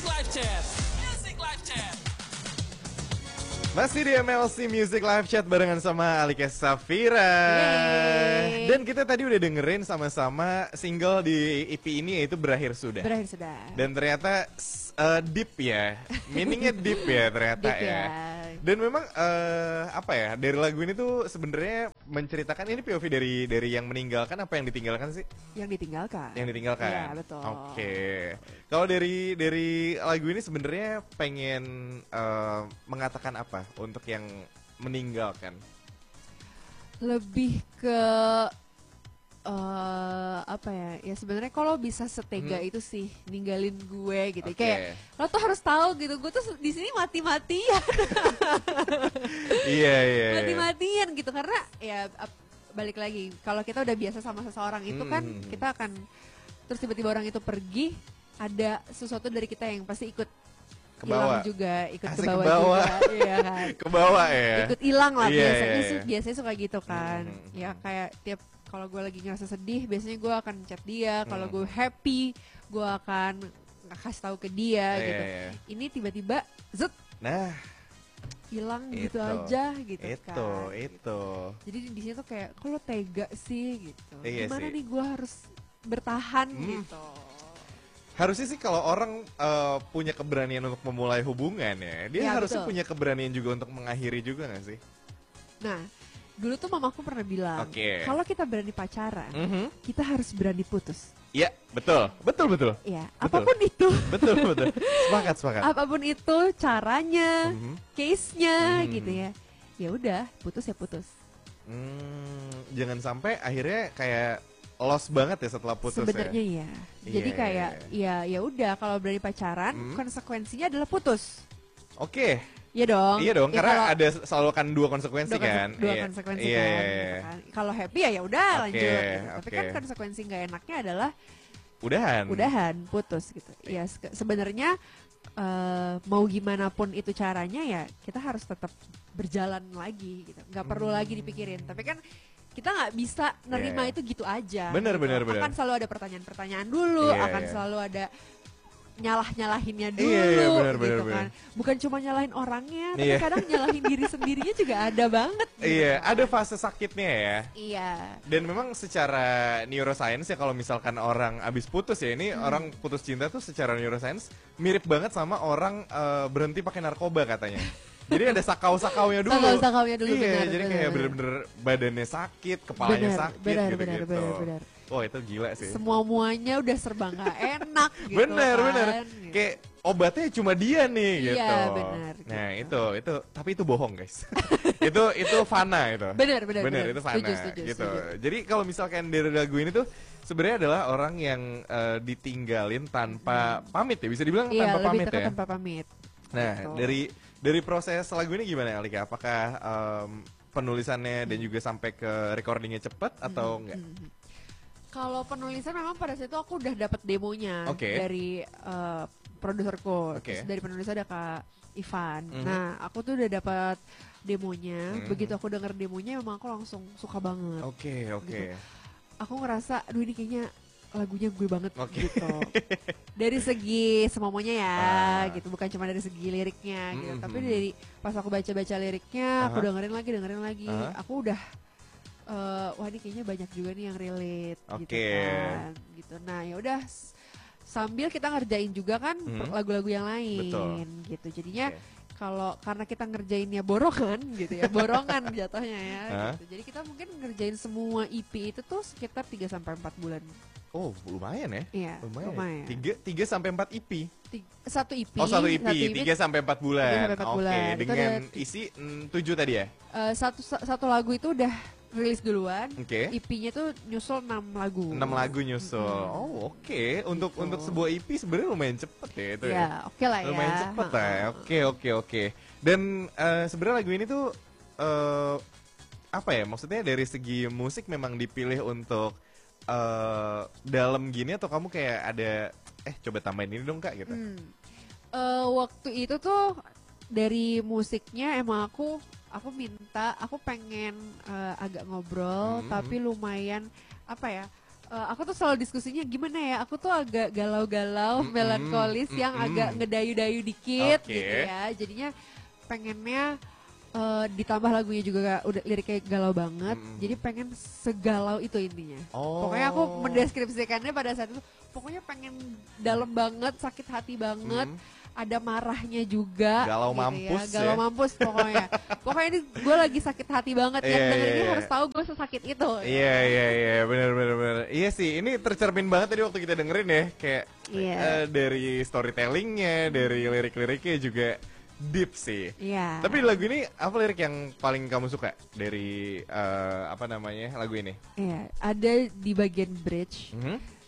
Live Chat. Music Live Chat. Masih di MLC Music Live Chat barengan sama Alika Safira. Yeay. Dan kita tadi udah dengerin sama-sama single di EP ini yaitu Berakhir Sudah. Berakhir sudah. Dan ternyata deep ya, meaningnya deep ya ternyata Deep ya. ya. Dan memang apa ya, dari lagu ini tuh sebenarnya menceritakan ini POV dari yang meninggalkan apa yang ditinggalkan sih? Yang ditinggalkan. Yang ditinggalkan. Iya, betul. Oke. Kalau dari lagu ini sebenarnya pengen mengatakan apa untuk yang meninggalkan? Lebih ke apa ya? Ya sebenarnya kalau bisa setega itu sih ninggalin gue gitu. Oke. Kayak lo tuh harus tahu gitu. Gue tuh di sini mati-matian. Iya. Mati-matian gitu karena ya balik lagi kalau kita udah biasa sama seseorang itu kan kita akan terus tiba-tiba orang itu pergi, ada sesuatu dari kita yang pasti ikut Ke hilang bawah. juga, ikut Asik, ke bawah ke bawah. juga, iya kan. Ke bawah ya. Ikut hilang lah Iya, biasanya iya, sih, iya. biasanya suka gitu kan. Ya kayak tiap kalau gue lagi ngerasa sedih, biasanya gue akan chat dia. Kalau gue happy, gue akan kasih tahu ke dia Iya, gitu. iya. Ini tiba-tiba zet Nah, hilang gitu Itu. aja gitu kan. itu. Jadi di sini tuh kayak kok lo tega sih gitu. Iya Gimana sih. nih gue harus bertahan gitu. Harusnya sih kalau orang punya keberanian untuk memulai hubungan ya, dia Ya, harusnya betul. punya keberanian juga untuk mengakhiri juga gak sih? Nah, dulu tuh mamaku pernah bilang, Oke. kalau kita berani pacaran, Mhm. kita harus berani putus. Iya, betul. Ya, Betul. apapun itu. Betul. Sepakat. Apapun itu caranya, Mhm. case-nya Mhm. gitu ya. Ya udah, putus ya putus. Jangan sampai akhirnya kayak lost banget ya setelah putus Sebenarnya ya. iya. Jadi Iya, kayak iya. ya udah kalau berani pacaran, konsekuensinya adalah putus. Oke. Iya dong. Iya dong, Ya karena kalau- ada selalu kan dua konsekuensi kan. dua Iya. konsekuensi Iya, kan, iya, gitu iya. kan. Kalau happy ya udah Oke, lanjut gitu. Tapi oke. kan konsekuensi nggak enaknya adalah Udahan. putus gitu. Ya sebenarnya mau gimana pun itu caranya ya kita harus tetap berjalan lagi gitu. Nggak perlu lagi dipikirin. Tapi kan kita nggak bisa nerima Iya. itu gitu aja. Bener, gitu. bener. Akan selalu ada pertanyaan-pertanyaan dulu, Iya, akan iya. selalu ada nyalah-nyalahinnya dulu Iya, bener, gitu bener. kan. Bukan cuma nyalahin orangnya, tapi Iya. kadang nyalahin diri sendirinya juga ada banget. gitu Iya, kan. ada fase sakitnya ya. Iya. Dan memang secara neuroscience ya kalau misalkan orang abis putus ya ini orang putus cinta tuh secara neuroscience mirip banget sama orang berhenti pakai narkoba katanya. Jadi ada sakau-sakaunya dulu. Sakau-sakaunya dulu, Iya, benar, jadi benar, kayak benar. bener-bener badannya sakit, kepalanya Benar, sakit benar, gitu-gitu. benar. Wah itu gila sih. Semua-muanya udah serba nggak enak gitu bener, kan. bener. Gitu. Kayak obatnya cuma dia nih Iya, gitu. benar, Nah gitu. itu, tapi itu bohong guys. itu fana itu. Bener, Itu fana Setuju, gitu. setuju. Jadi kalau misalkan dari lagu ini tuh sebenarnya adalah orang yang ditinggalin tanpa pamit ya, bisa dibilang Iya, tanpa lebih pamit tepat ya. tanpa pamit. Nah, Gitu. dari proses lagu ini gimana Alika? Apakah penulisannya dan juga sampai ke recordingnya cepat atau enggak? Kalau penulisan memang pada saat itu aku udah dapat demonya Oke. dari produserku. Oke. Terus dari penulis ada Kak Ivan. Mhm. Nah, aku tuh udah dapat demonya. Begitu aku denger demonya memang aku langsung suka banget. Oke. Gitu. Aku ngerasa, aduh ini kayaknya lagunya gue banget Oke. gitu. Dari segi semuanya ya, Ah. gitu. Bukan cuma dari segi liriknya gitu. Mhm. Tapi dari pas aku baca-baca liriknya, aku Aha. dengerin lagi. Aha. Aku udah wah ini kayaknya banyak juga nih yang relate gitu Oke. kan. Gitu. Nah, ya udah sambil kita ngerjain juga kan lagu-lagu yang lain Betul. gitu. Jadinya Oke. kalau karena kita ngerjainnya borongan gitu ya, borongan jatuhnya ya Hah? gitu. Jadi kita mungkin ngerjain semua EP itu tuh sekitar 3 sampai 4 bulan. Oh, lumayan ya. Iya, lumayan. 3 sampai 4 EP. Satu EP. Oh, satu EP, 3 sampai 4 bulan. 3 sampai 4 Oke, bulan. Itu dengan ada isi 7 tadi ya? satu lagu itu udah rilis duluan. Oke. EP-nya tuh nyusul 6 lagu. 6 lagu nyusul. Oh, oke. Untuk sebuah EP sebenarnya lumayan cepet ya itu ya. Ya, oke lah ya. Lumayan cepet lah. Ya. Oke. Dan sebenarnya lagu ini tuh apa ya? Maksudnya dari segi musik memang dipilih untuk dalam gini atau kamu kayak ada coba tambahin ini dong Kak gitu. Waktu itu tuh dari musiknya emang aku minta, aku pengen agak ngobrol tapi lumayan apa ya, aku tuh selalu diskusinya gimana ya, aku tuh agak galau-galau, melankolis yang agak ngedayu-dayu dikit Oke. gitu ya. Jadinya pengennya ditambah lagunya juga udah liriknya galau banget, jadi pengen segalau itu intinya. Oh. Pokoknya aku mendeskripsikannya pada saat itu, pokoknya pengen dalam banget, sakit hati banget, ada marahnya juga. Galau gitu mampus ya. Galau ya. mampus pokoknya. Pokoknya ini gue lagi sakit hati banget, yang Iya, dengerinnya iya. harus tahu gue sesakit itu. Iya, bener. Iya sih, ini tercermin banget tadi waktu kita dengerin ya, kayak Iya. dari storytellingnya, dari lirik-liriknya juga deep sih. Iya. Tapi lagu ini apa lirik yang paling kamu suka dari apa namanya lagu ini? Iya, ada di bagian bridge.